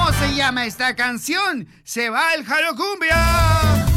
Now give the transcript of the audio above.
¿Cómo se llama esta canción? ¡Se va el Jalo Cumbia!